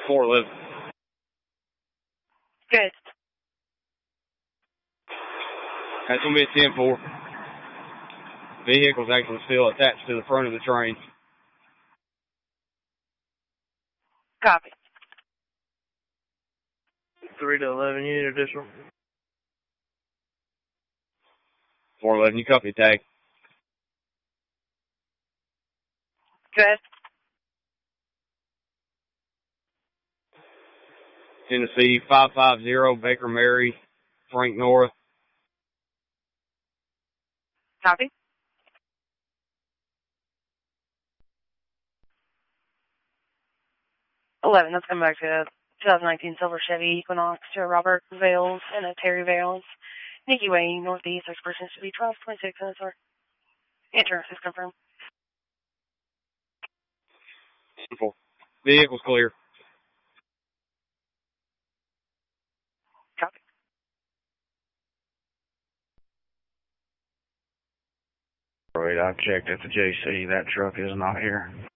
411. Good. That's going to be a 10-4. Vehicle's actually still attached to the front of the train. Copy. 3 to 11 unit additional. 411, you copy tag. Good. Tennessee 550, Baker Mary, Frank North. Copy. Let's come back to a 2019 Silver Chevy Equinox to a Robert Vales and a Terry Vales. Nikki Way, Northeast, expression should be 1226 on the sir. Enter is confirmed. Vehicle's clear. Copy. Right, I've checked at the JC. That truck is not here.